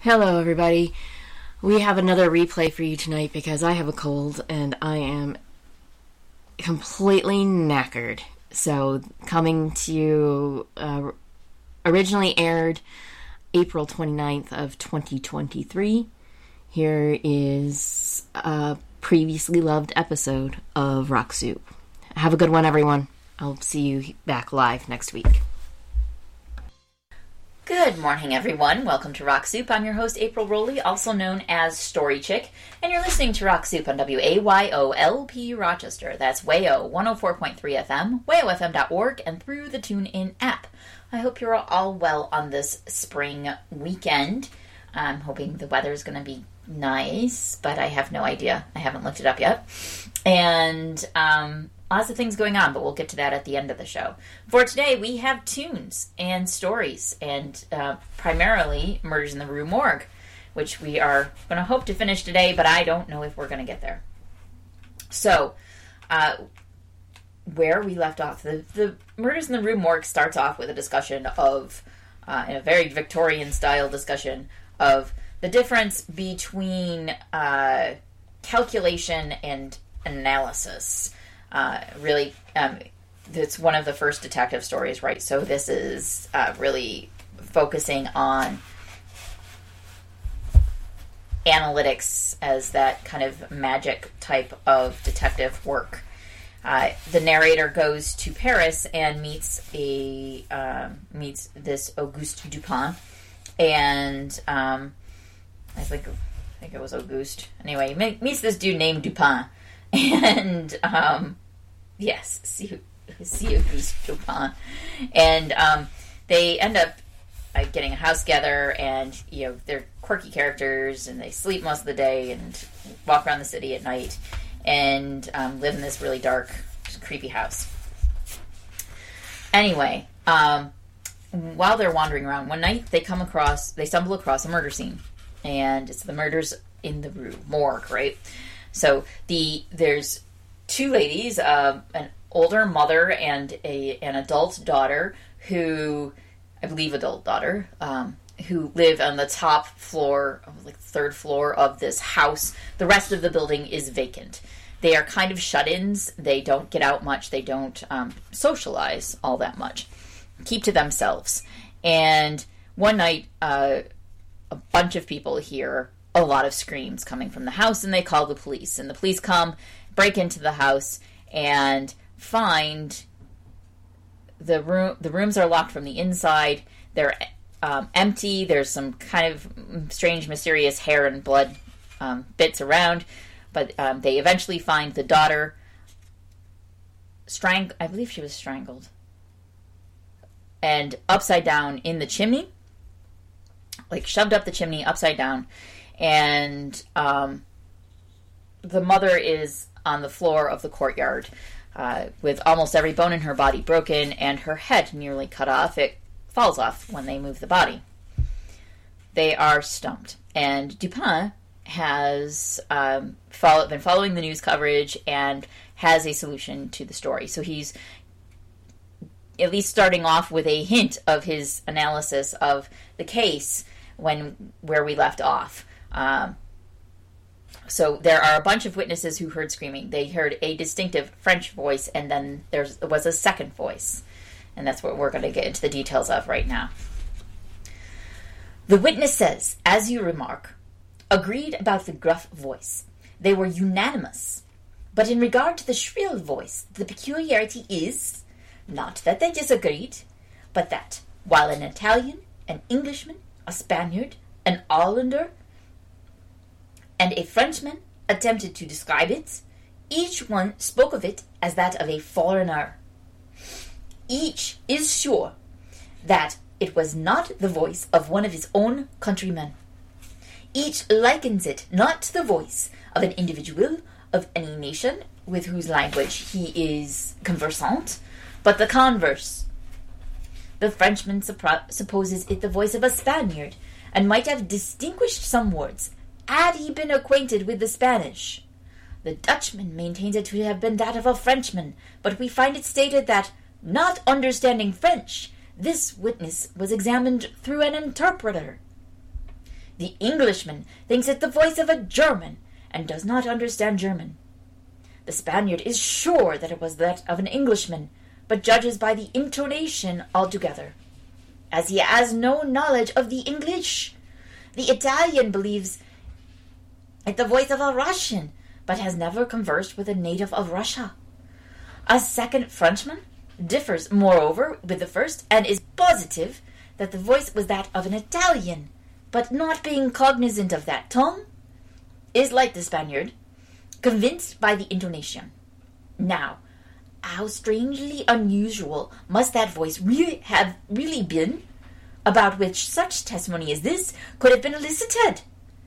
Hello, everybody. We have another replay for you tonight because I have a cold and I am completely knackered. So, coming to you, originally aired April 29th of 2023. Here is a previously loved episode of Rock Soup. Have a good one, everyone. I'll see you back live next week. Good morning, everyone. Welcome to Rock Soup. I'm your host, April Rowley, also known as Story Chick, and you're listening to Rock Soup on WAYOLP Rochester. That's WAYO 104.3 FM, wayofm.org, and through the TuneIn app. I hope you're all well on this spring weekend. I'm hoping the weather's going to be nice, but I have no idea. I haven't looked it up yet. And lots of things going on, but we'll get to that at the end of the show. For today, we have tunes and stories, and primarily Murders in the Rue Morgue, which we are going to hope to finish today, but I don't know if we're going to get there. So, where we left off, the Murders in the Rue Morgue starts off with a discussion of, in a very Victorian-style discussion, of the difference between calculation and analysis. It's one of the first detective stories, right? So this is really focusing on analytics as that kind of magic type of detective work. The narrator goes to Paris and meets this Auguste Dupin, and I think it was Auguste. Anyway, he meets this dude named Dupin, and yes, see Auguste Dupin, and they end up getting a house together, and they're quirky characters, and they sleep most of the day and walk around the city at night, and live in this really dark, creepy house. Anyway, while they're wandering around one night, they stumble across a murder scene, and it's the murders in the Rue Morgue, right? So there's two ladies, an older mother and an adult daughter who live on the top floor, like third floor of this house. The rest of the building is vacant. They are kind of shut-ins. They don't get out much. They don't socialize all that much. Keep to themselves. And one night, a bunch of people hear a lot of screams coming from the house, and they call the police. And the police come, break into the house, and find the rooms are locked from the inside. They're empty. There's some kind of strange, mysterious hair and blood bits around. But they eventually find the daughter I believe she was strangled. And upside down in the chimney. Like shoved up the chimney, upside down. And the mother is on the floor of the courtyard with almost every bone in her body broken and her head nearly cut off. It falls off when they move the body. They are stumped. And Dupin has been following the news coverage and has a solution to the story. So he's at least starting off with a hint of his analysis of the case where we left off. So there are a bunch of witnesses who heard screaming. They heard a distinctive French voice, and then there was a second voice. And that's what we're going to get into the details of right now. The witness says, as you remark, agreed about the gruff voice. They were unanimous. But in regard to the shrill voice, the peculiarity is, not that they disagreed, but that, while an Italian, an Englishman, a Spaniard, an Hollander, and a Frenchman attempted to describe it, each one spoke of it as that of a foreigner. Each is sure that it was not the voice of one of his own countrymen. Each likens it not to the voice of an individual of any nation with whose language he is conversant, but the converse. The Frenchman supposes it the voice of a Spaniard, and might have distinguished some words, had he been acquainted with the Spanish. The Dutchman maintains it to have been that of a Frenchman, but we find it stated that, not understanding French, this witness was examined through an interpreter. The Englishman thinks it the voice of a German, and does not understand German. The Spaniard is sure that it was that of an Englishman, but judges by the intonation altogether, as he has no knowledge of the English. The Italian believes it the voice of a Russian, but has never conversed with a native of Russia. A second Frenchman differs, moreover, with the first, and is positive that the voice was that of an Italian, but not being cognizant of that tongue, is like the Spaniard, convinced by the intonation. Now, how strangely unusual must that voice have really been, about which such testimony as this could have been elicited,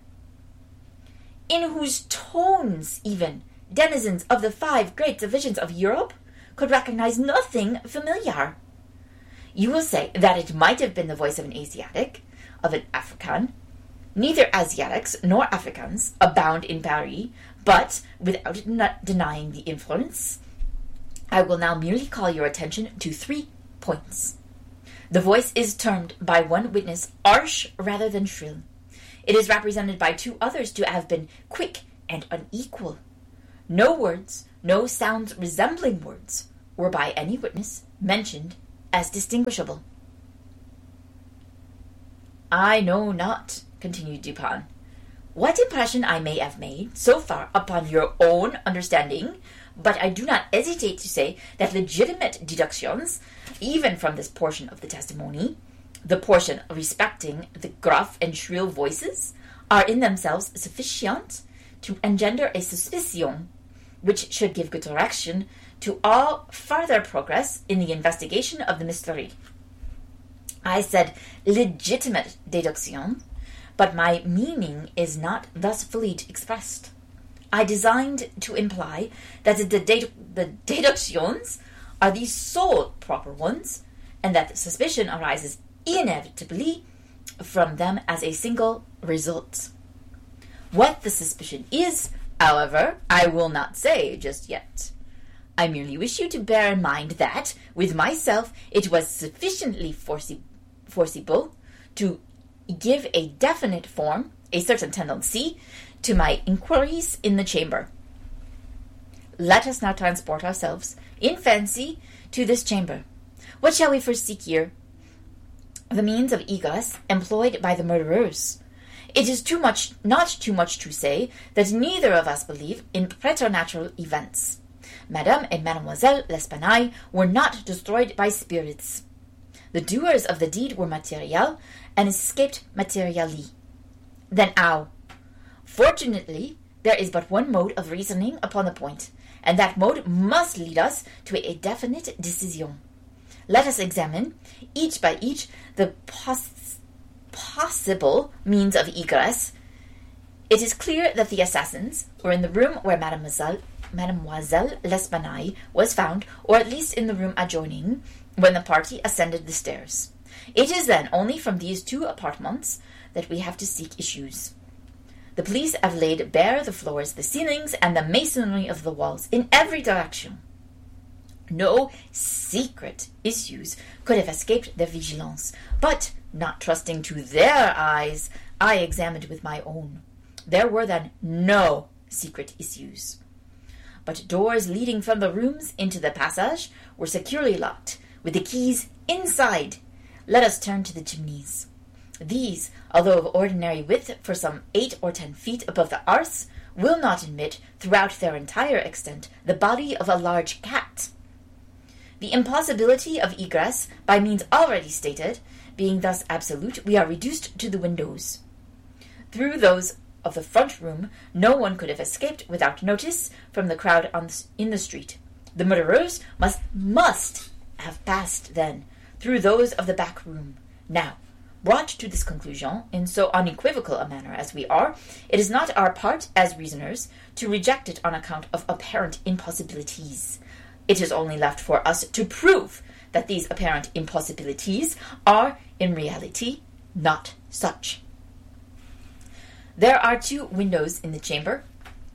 in whose tones even denizens of the 5 great divisions of Europe could recognize nothing familiar. You will say that it might have been the voice of an Asiatic, of an African. Neither Asiatics nor Africans abound in Paris, but, without not denying the influence, I will now merely call your attention to 3 points. The voice is termed by one witness harsh rather than shrill. It is represented by 2 others to have been quick and unequal. No words, no sounds resembling words, were by any witness mentioned as distinguishable. I know not, continued Dupin, what impression I may have made so far upon your own understanding, but I do not hesitate to say that legitimate deductions, even from this portion of the testimony, the portion respecting the gruff and shrill voices, are in themselves sufficient to engender a suspicion which should give good direction to all further progress in the investigation of the mystery. I said legitimate deduction, but my meaning is not thus fully expressed. I designed to imply that the deductions are the sole proper ones, and that the suspicion arises inevitably from them as a single result. What the suspicion is, however, I will not say just yet. I merely wish you to bear in mind that, with myself, it was sufficiently forcible to give a definite form, a certain tendency, to my inquiries in the chamber. Let us now transport ourselves, in fancy, to this chamber. What shall we first seek here? The means of egress employed by the murderers. It is not too much to say that neither of us believe in preternatural events. Madame and Mademoiselle L'Espanaye were not destroyed by spirits. The doers of the deed were material, and escaped materially. Then how? Fortunately, there is but one mode of reasoning upon the point, and that mode must lead us to a definite decision. Let us examine, each by each, the possible means of egress. It is clear that the assassins were in the room where Mademoiselle L'Espanaye was found, or at least in the room adjoining, when the party ascended the stairs. It is then only from these 2 apartments that we have to seek issues. The police have laid bare the floors, the ceilings, and the masonry of the walls in every direction. No secret issues could have escaped their vigilance, but, not trusting to their eyes, I examined with my own. There were then no secret issues. But doors leading from the rooms into the passage were securely locked, with the keys inside. Let us turn to the chimneys. These, although of ordinary width for some 8 or 10 feet above the arse, will not admit, throughout their entire extent, the body of a large cat. The impossibility of egress, by means already stated, being thus absolute, we are reduced to the windows. Through those of the front room, no one could have escaped without notice from the crowd in the street. The murderers must have passed, then, through those of the back room. Now, brought to this conclusion in so unequivocal a manner as we are, it is not our part as reasoners to reject it on account of apparent impossibilities. It is only left for us to prove that these apparent impossibilities are, in reality, not such. There are 2 windows in the chamber.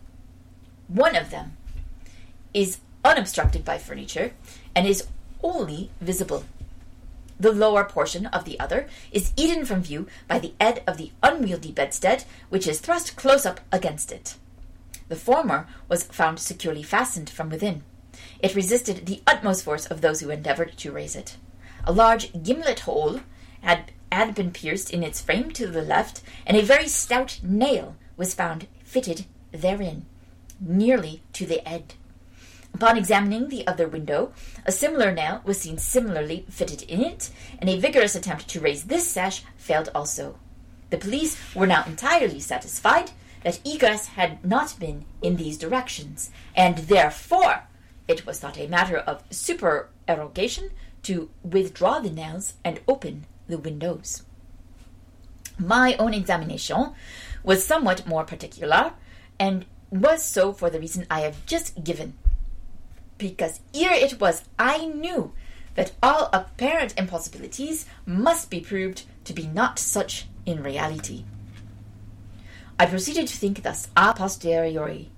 One of them is unobstructed by furniture and is wholly visible. The lower portion of the other is hidden from view by the head of the unwieldy bedstead, which is thrust close up against it. The former was found securely fastened from within. It resisted the utmost force of those who endeavoured to raise it. A large gimlet hole had been pierced in its frame to the left, and a very stout nail was found fitted therein, nearly to the head. Upon examining the other window, a similar nail was seen similarly fitted in it, and a vigorous attempt to raise this sash failed also. The police were now entirely satisfied that egress had not been in these directions, and therefore it was thought a matter of supererogation to withdraw the nails and open the windows. My own examination was somewhat more particular, and was so for the reason I have just given. Because here it was I knew that all apparent impossibilities must be proved to be not such in reality. I proceeded to think thus a posteriori.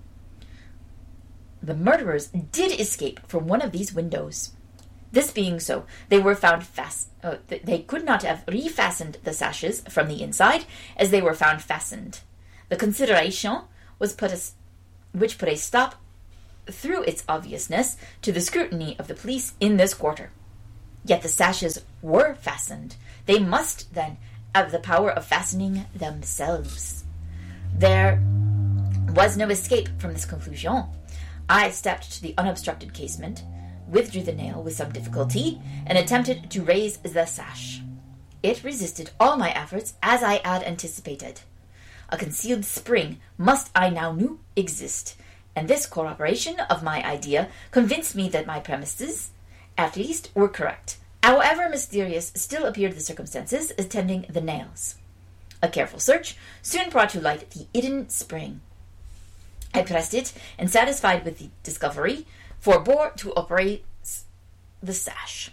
The murderers did escape from one of these windows. This being so, they were found they could not have refastened the sashes from the inside, as they were found fastened. The consideration was which put a stop, through its obviousness, to the scrutiny of the police in this quarter. Yet the sashes were fastened. They must, then, have the power of fastening themselves. There was no escape from this conclusion. I stepped to the unobstructed casement, withdrew the nail with some difficulty, and attempted to raise the sash. It resisted all my efforts, as I had anticipated. A concealed spring must, I now knew, exist, and this corroboration of my idea convinced me that my premises, at least, were correct. However mysterious still appeared the circumstances attending the nails. A careful search soon brought to light the hidden spring. I pressed it, and satisfied with the discovery, forbore to operate the sash.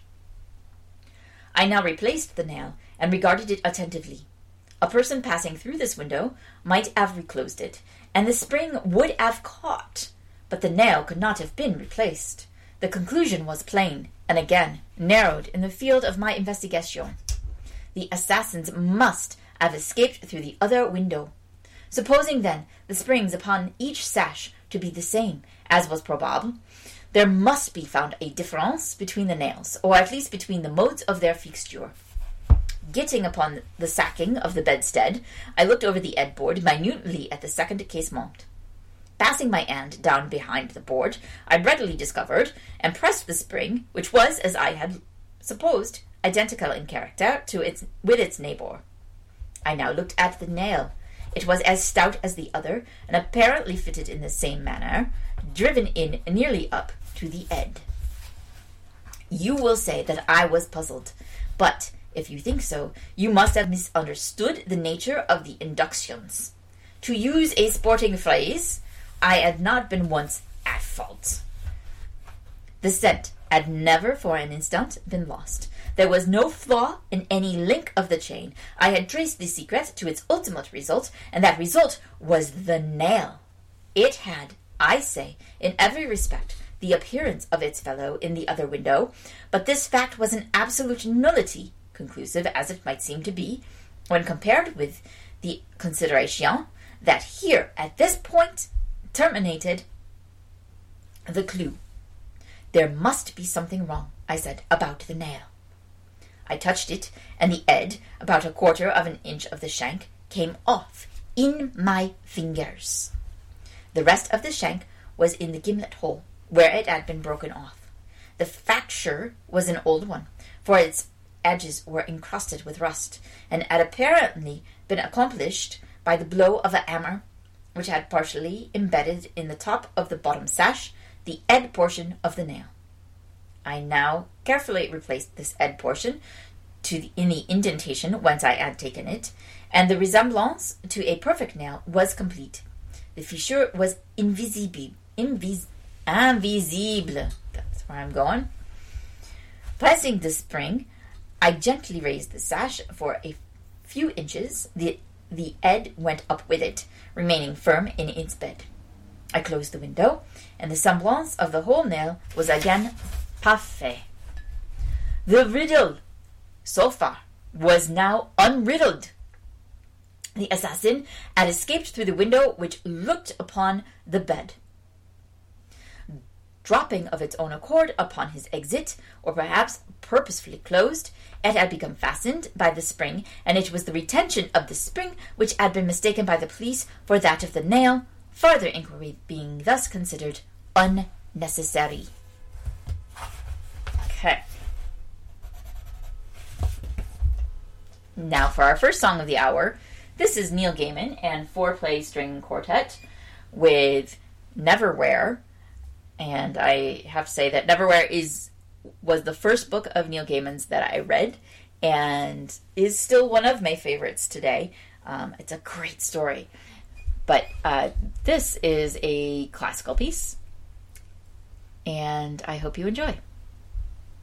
I now replaced the nail, and regarded it attentively. A person passing through this window might have reclosed it, and the spring would have caught, but the nail could not have been replaced. The conclusion was plain, and again narrowed in the field of my investigation. The assassins must have escaped through the other window. Supposing, then, the springs upon each sash to be the same, as was probable, there must be found a difference between the nails, or at least between the modes of their fixture. Getting upon the sacking of the bedstead, I looked over the headboard minutely at the second casement. Passing my hand down behind the board, I readily discovered and pressed the spring, which was, as I had supposed, identical in character with its neighbour. I now looked at the nail. It was as stout as the other, and apparently fitted in the same manner, driven in nearly up to the head. You will say that I was puzzled, but if you think so, you must have misunderstood the nature of the inductions. To use a sporting phrase, I had not been once at fault. The scent had never for an instant been lost. There was no flaw in any link of the chain. I had traced the secret to its ultimate result, and that result was the nail. It had, I say, in every respect, the appearance of its fellow in the other window, but this fact was an absolute nullity, conclusive as it might seem to be, when compared with the consideration that here, at this point, terminated the clue. There must be something wrong, I said, about the nail. I touched it, and the head, about a quarter of an inch of the shank, came off in my fingers. The rest of the shank was in the gimlet hole, where it had been broken off. The fracture was an old one, for its edges were encrusted with rust, and had apparently been accomplished by the blow of a hammer, which had partially embedded in the top of the bottom sash the head portion of the nail. I now carefully replaced this head portion in the indentation whence I had taken it, and the resemblance to a perfect nail was complete. The fissure was invisible. That's where I'm going. Pressing the spring, I gently raised the sash for a few inches. The head went up with it, remaining firm in its bed. I closed the window, and the semblance of the whole nail was again parfait. The riddle sofa was now unriddled. The assassin had escaped through the window which looked upon the bed. Dropping of its own accord upon his exit, or perhaps purposefully closed, it had become fastened by the spring, and it was the retention of the spring which had been mistaken by the police for that of the nail, further inquiry being thus considered unnecessary. Okay. Now for our first song of the hour. This is Neil Gaiman and 4-Play String Quartet with Neverwhere. And I have to say that Neverwhere was the first book of Neil Gaiman's that I read and is still one of my favorites today. It's a great story. But this is a classical piece, and I hope you enjoy.